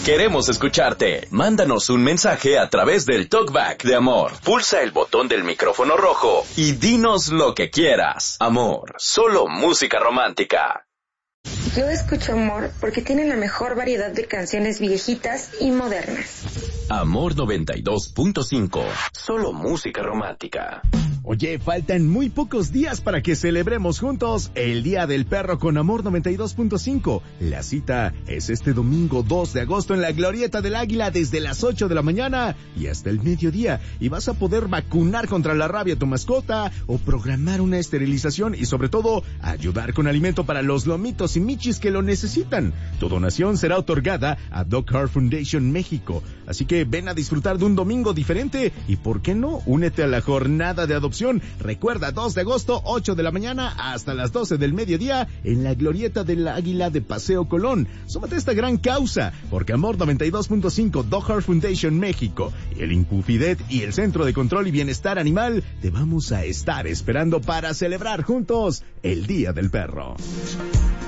Queremos escucharte. Mándanos un mensaje a través del Talkback de Amor. Pulsa el botón del micrófono rojo y dinos lo que quieras. Amor, solo música romántica. Yo escucho Amor porque tiene la mejor variedad de canciones viejitas y modernas. Amor 92.5, solo música romántica. Oye, faltan muy pocos días para que celebremos juntos el Día del Perro con Amor 92.5. La cita es este domingo 2 de agosto en la Glorieta del Águila desde las 8 de la mañana y hasta el mediodía. Y vas a poder vacunar contra la rabia a tu mascota o programar una esterilización y sobre todo ayudar con alimento para los lomitos y michis que lo necesitan. Tu donación será otorgada a Dog Heart Foundation México. Así que ven a disfrutar de un domingo diferente y, ¿por qué no? Únete a la jornada de adopción. Recuerda, 2 de agosto, 8 de la mañana hasta las 12 del mediodía en la Glorieta del Águila de Paseo Colón. Súmate a esta gran causa, porque Amor 92.5, Dog Heart Foundation México y el Incufidet y el Centro de Control y Bienestar Animal te vamos a estar esperando para celebrar juntos el Día del Perro.